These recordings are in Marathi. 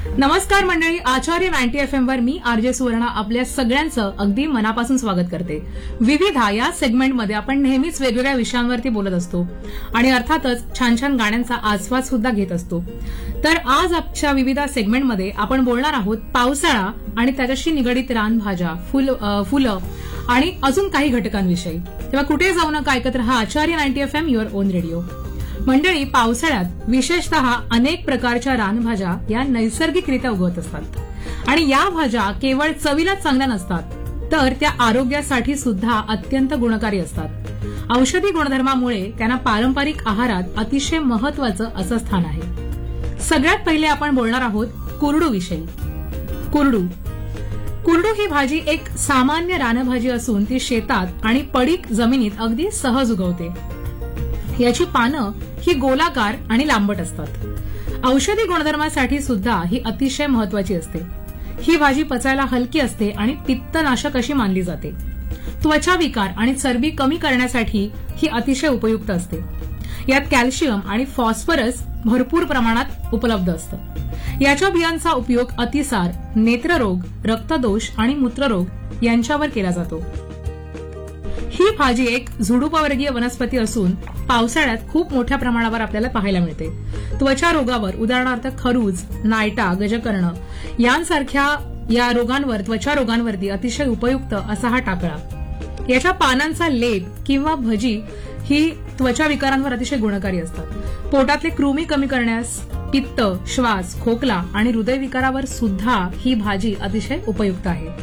नमस्कार मंडळी, आचार्य 90 FM वर मी आरजे सुवर्णा आपल्या सगळ्यांचं अगदी मनापासून स्वागत करते. विविधा या सेगमेंटमध्ये आपण नेहमीच वेगवेगळ्या विषयांवरती बोलत असतो आणि अर्थातच छान छान गाण्यांचा आस्वाद सुद्धा घेत असतो. तर आज आजच्या विविधा सेगमेंटमध्ये आपण बोलणार आहोत पावसाळा आणि त्याच्याशी निगडित रानभाज्या, फुलं आणि अजून काही घटकांविषयी. तेव्हा कुठे जाऊ नका, ऐकत रहा आचार्य 90 FM युअर ओन रेडिओ. मंडळी, पावसाळ्यात विशेषतः अनेक प्रकारच्या रानभाज्या या नैसर्गिकरित्या उगवत असतात आणि या भाज्या केवळ चवीलाच चांगल्या नसतात, तर त्या आरोग्यासाठी सुद्धा अत्यंत गुणकारी असतात. औषधी गुणधर्मामुळे त्यांना पारंपरिक आहारात अतिशय महत्वाचं असं स्थान आहे. सगळ्यात पहिले आपण बोलणार आहोत कुरडूविषयी. कुरडू ही भाजी एक सामान्य रानभाजी असून ती शेतात आणि पडीक जमिनीत अगदी सहज उगवते. याची पानं ही गोलाकार आणि लांबट असतात. औषधी गुणधर्मासाठी सुद्धा ही अतिशय महत्वाची असते. ही भाजी पचायला हलकी असते आणि पित्तनाशक अशी मानली जाते. त्वचा विकार आणि चरबी कमी करण्यासाठी ही अतिशय उपयुक्त असते. यात कॅल्शियम आणि फॉस्फरस भरपूर प्रमाणात उपलब्ध असतं. याच्या बियांचा उपयोग अतिसार, नेत्ररोग, रक्तदोष आणि मूत्ररोग यांच्यावर केला जातो. ही भाजी एक झुडुपवर्गीय वनस्पती असून पावसाळ्यात खूप मोठ्या प्रमाणावर आपल्याला पाहायला मिळते. त्वचा रोगावर, उदाहरणार्थ खरूज, नायटा, गजकर्ण यांसारख्या या रोगांवर, त्वचा रोगांवरती अतिशय उपयुक्त असा हा टाकळा. याच्या पानांचा लेप किंवा भजी ही त्वचा विकारांवर अतिशय गुणकारी असतात. पोटातले कृमी कमी करण्यास, पित्त, श्वास, खोकला आणि हृदयविकारावर सुद्धा ही भाजी अतिशय उपयुक्त आहे.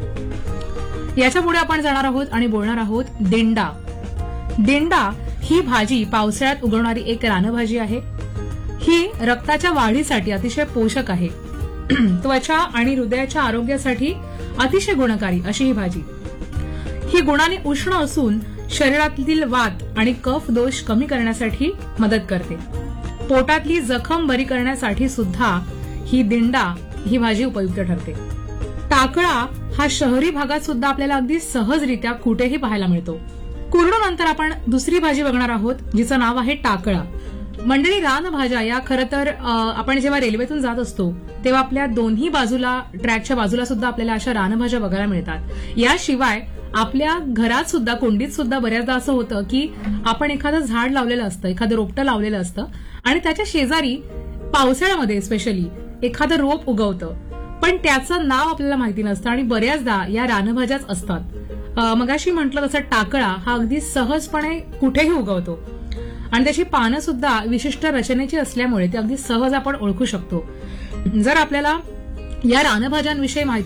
याच्या पुढे आपण जाणार आहोत आणि बोलणार आहोत दिंडा. दिंडा ही भाजी पावसाळ्यात उगवणारी एक रानभाजी आहे. ही रक्ताच्या वाढीसाठी अतिशय पोषक आहे. त्वचा आणि हृदयाच्या आरोग्यासाठी अतिशय गुणकारी अशी ही भाजी. ही गुणाने उष्ण असून शरीरातील वात आणि कफ दोष कमी करण्यासाठी मदत करते. पोटातली जखम बरी करण्यासाठी सुद्धा ही दिंडा ही भाजी उपयुक्त ठरते. टाकळा हा शहरी भागात सुद्धा आपल्याला अगदी सहजरित्या कुठेही पाहायला मिळतो. कुरडूनंतर आपण दुसरी भाजी बघणार आहोत, जिचं नाव आहे टाकळा. मंडळी, रानभाज्या या खरं तर आपण जेव्हा रेल्वेतून जात असतो तेव्हा आपल्या दोन्ही बाजूला, ट्रॅकच्या बाजूला सुद्धा आपल्याला अशा रानभाज्या बघायला मिळतात. याशिवाय आपल्या घरात सुद्धा, कोंडीत सुद्धा बऱ्याचदा असं होतं की आपण एखादं झाड लावलेलं असतं, एखादं रोपटं लावलेलं असतं आणि त्याच्या शेजारी पावसाळ्यामध्ये स्पेशली एखादं रोप उगवतं, पण त्याचं नाव आपल्याला माहिती नसतं आणि बऱ्याचदा या रानभाज्याच असतात. मगाशी म्हटलं तसं टाकळा हा अगदी सहजपणे कुठेही उगवतो आणि त्याची पानं सुद्धा विशिष्ट रचनेची असल्यामुळे ते अगदी सहज आपण ओळखू शकतो. जर आपल्याला या रानभाज्यांविषयी माहिती